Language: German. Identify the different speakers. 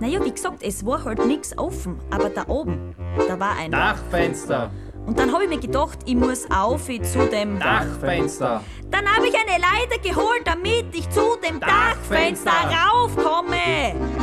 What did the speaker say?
Speaker 1: Naja, wie gesagt, es war halt nichts offen. Aber da oben, da war ein
Speaker 2: Dachfenster.
Speaker 1: Und dann habe ich mir gedacht, ich muss auf zu dem
Speaker 2: Dachfenster.
Speaker 1: Dann habe ich eine Leiter geholt, damit ich zu dem Dachfenster raufkomme.